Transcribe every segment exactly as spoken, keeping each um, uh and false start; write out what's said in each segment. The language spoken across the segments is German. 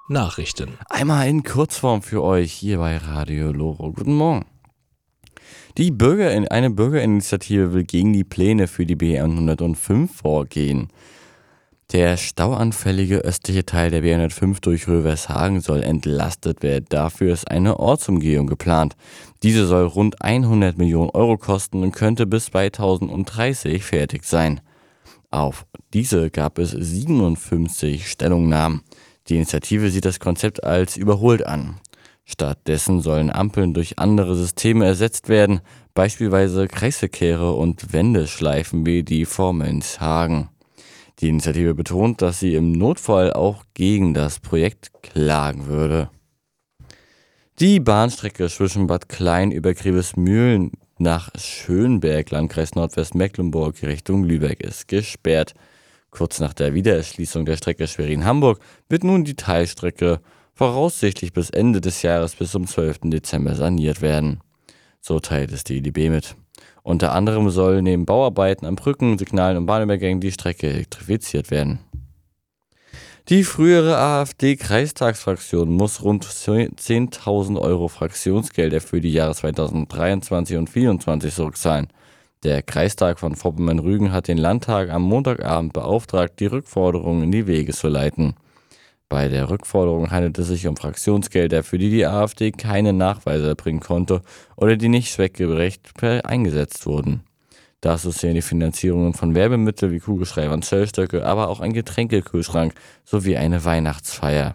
Nachrichten. Einmal in Kurzform für euch hier bei Radio Loro. Guten Morgen. Die Bürger, eine Bürgerinitiative will gegen die Pläne für die B hundertfünf vorgehen. Der stauanfällige östliche Teil der B hundertfünf durch Rövershagen soll entlastet werden. Dafür ist eine Ortsumgehung geplant. Diese soll rund hundert Millionen Euro kosten und könnte bis zweitausenddreißig fertig sein. Auf diese gab es siebenundfünfzig Stellungnahmen. Die Initiative sieht das Konzept als überholt an. Stattdessen sollen Ampeln durch andere Systeme ersetzt werden, beispielsweise Kreisverkehre und Wendeschleifen wie die vor Mönchshagen. Die Initiative betont, dass sie im Notfall auch gegen das Projekt klagen würde. Die Bahnstrecke zwischen Bad Klein über Grevesmühlen nach Schönberg, Landkreis Nordwestmecklenburg, Richtung Lübeck ist gesperrt. Kurz nach der Wiedererschließung der Strecke Schwerin-Hamburg wird nun die Teilstrecke voraussichtlich bis Ende des Jahres bis zum zwölften Dezember saniert werden. So teilt es die I D B mit. Unter anderem soll neben Bauarbeiten an Brücken, Signalen und Bahnübergängen die Strecke elektrifiziert werden. Die frühere AfD-Kreistagsfraktion muss rund zehntausend Euro Fraktionsgelder für die Jahre zweitausenddreiundzwanzig und zweitausendvierundzwanzig zurückzahlen. Der Kreistag von Vorpommern-Rügen hat den Landtag am Montagabend beauftragt, die Rückforderungen in die Wege zu leiten. Bei der Rückforderung handelt es sich um Fraktionsgelder, für die die AfD keine Nachweise erbringen konnte oder die nicht zweckgerecht eingesetzt wurden. Dazu zählen die Finanzierungen von Werbemitteln wie Kugelschreiber und Zellstöcke, aber auch ein Getränkekühlschrank sowie eine Weihnachtsfeier.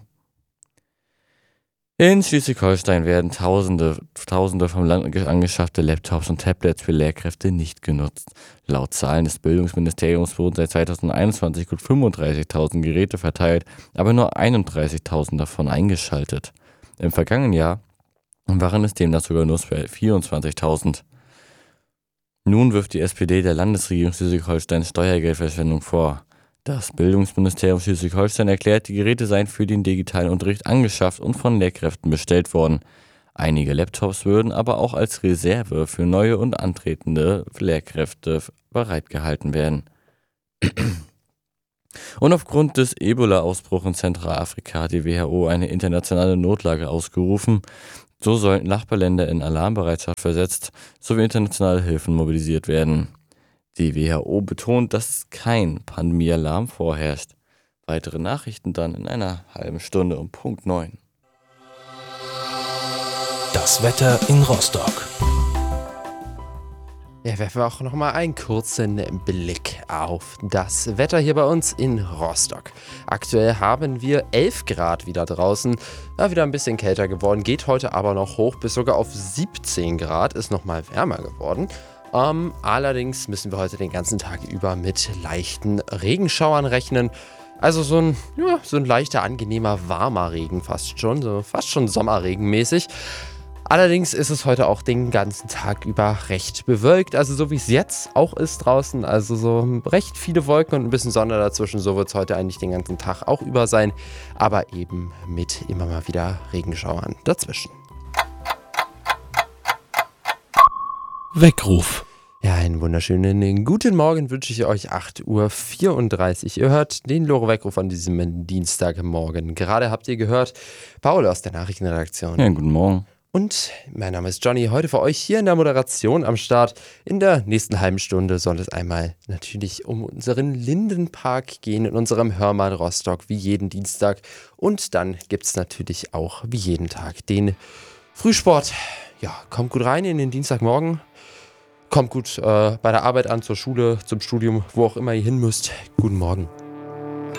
In Schleswig-Holstein werden Tausende, Tausende vom Land angeschaffte Laptops und Tablets für Lehrkräfte nicht genutzt. Laut Zahlen des Bildungsministeriums wurden seit zweitausendeinundzwanzig gut fünfunddreißigtausend Geräte verteilt, aber nur einunddreißigtausend davon eingeschaltet. Im vergangenen Jahr waren es demnach sogar nur vierundzwanzigtausend. Nun wirft die S P D der Landesregierung Schleswig-Holstein Steuergeldverschwendung vor. Das Bildungsministerium Schleswig-Holstein erklärt, die Geräte seien für den digitalen Unterricht angeschafft und von Lehrkräften bestellt worden. Einige Laptops würden aber auch als Reserve für neue und antretende Lehrkräfte bereitgehalten werden. Und aufgrund des Ebola-Ausbruchs in Zentralafrika hat die W H O eine internationale Notlage ausgerufen. So sollen Nachbarländer in Alarmbereitschaft versetzt sowie internationale Hilfen mobilisiert werden. Die W H O betont, dass es kein Pandemiealarm vorherrscht. Weitere Nachrichten dann in einer halben Stunde um Punkt neun. Das Wetter in Rostock. Ja, werfen wir auch nochmal einen kurzen Blick auf das Wetter hier bei uns in Rostock. Aktuell haben wir elf Grad wieder draußen, ja, wieder ein bisschen kälter geworden, geht heute aber noch hoch bis sogar auf siebzehn Grad, ist nochmal wärmer geworden. Um, allerdings müssen wir heute den ganzen Tag über mit leichten Regenschauern rechnen. Also so ein, ja, so ein leichter, angenehmer, warmer Regen fast schon, so fast schon sommerregenmäßig. Allerdings ist es heute auch den ganzen Tag über recht bewölkt, also so wie es jetzt auch ist draußen. Also so recht viele Wolken und ein bisschen Sonne dazwischen, so wird es heute eigentlich den ganzen Tag auch über sein. Aber eben mit immer mal wieder Regenschauern dazwischen. Weckruf. Ja, einen wunderschönen guten Morgen wünsche ich euch. acht Uhr vierunddreißig. Ihr hört den Loro-Weckruf an diesem Dienstagmorgen. Gerade habt ihr gehört Paul aus der Nachrichtenredaktion. Ja, guten Morgen. Und mein Name ist Johnny, heute für euch hier in der Moderation am Start. In der nächsten halben Stunde soll es einmal natürlich um unseren Lindenpark gehen, in unserem Hörmal Rostock, wie jeden Dienstag. Und dann gibt es natürlich auch wie jeden Tag den Frühsport. Ja, kommt gut rein in den Dienstagmorgen. Kommt gut äh, bei der Arbeit an, zur Schule, zum Studium, wo auch immer ihr hin müsst. Guten Morgen.